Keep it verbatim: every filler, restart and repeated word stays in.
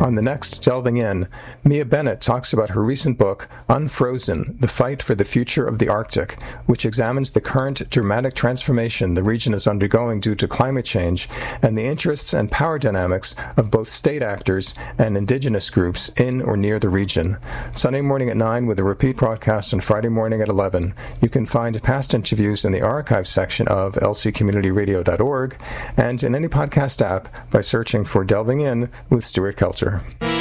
On the next Delving In, Mia Bennett talks about her recent book, Unfrozen, The Fight for the Future of the Arctic, which examines the current dramatic transformation the region is undergoing due to climate change and the interests and power dynamics of both state actors and indigenous groups in or near the region. Sunday morning at nine with a repeat broadcast on Friday morning at eleven. You can find past interviews in the archives section of l c community radio dot org and in any podcast app by searching for Delving In with Stuart Kelter.